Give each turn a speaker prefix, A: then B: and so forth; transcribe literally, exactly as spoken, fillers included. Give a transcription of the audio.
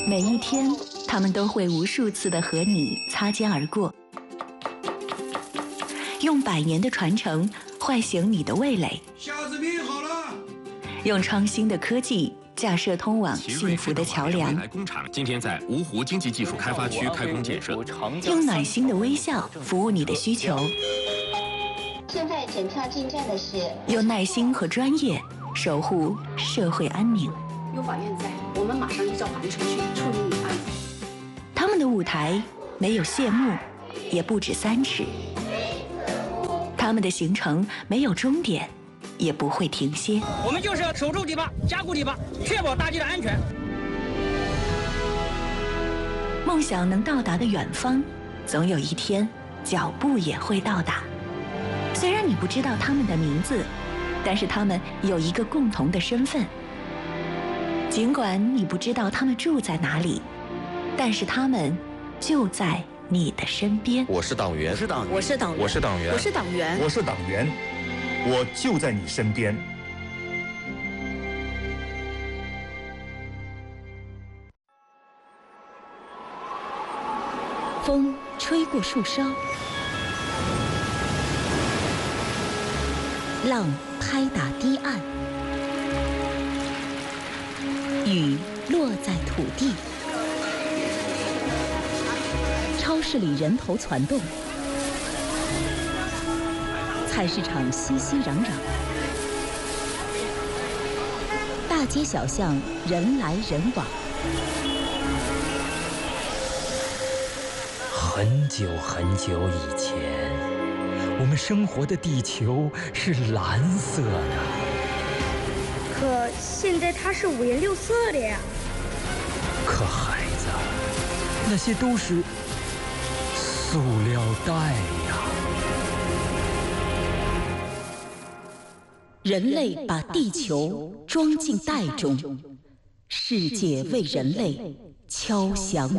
A: 每一天，他们都会无数次的和你擦肩而过，用百年的传承唤醒你的味蕾。
B: 虾子皮好了，
A: 用创新的科技架设通往幸福的桥梁。
C: 未来工厂今天在芜湖经济技术开发区开工建设。
A: 用暖心的微笑服务你的需求。
D: 现在检测进站的是。
A: 用耐心和专业守护社会安宁。
E: 有法院在，我们马上依照法律程序处理你的案子。
A: 他们的舞台没有谢幕，也不止三尺。他们的行程没有终点，也不会停歇。
F: 我们就是要守住堤坝，加固堤坝，确保大堤的安全。
A: 梦想能到达的远方，总有一天脚步也会到达。虽然你不知道他们的名字，但是他们有一个共同的身份。尽管你不知道他们住在哪里，但是他们就在你的身边。
G: 我是党员，
H: 我是党员，
E: 我是党员，
G: 我是党员，
E: 我是党员，
I: 我是党员，我就在你身边。
A: 风吹过树梢，浪拍打堤岸，雨落在土地，超市里人头攒动，菜市场熙熙攘攘，大街小巷人来人往。
J: 很久很久以前，我们生活的地球是蓝色的。
K: 可现在它是五颜六色的呀。
J: 可孩子，那些都是塑料袋呀。
A: 人类把地球装进袋中，世界为人类敲响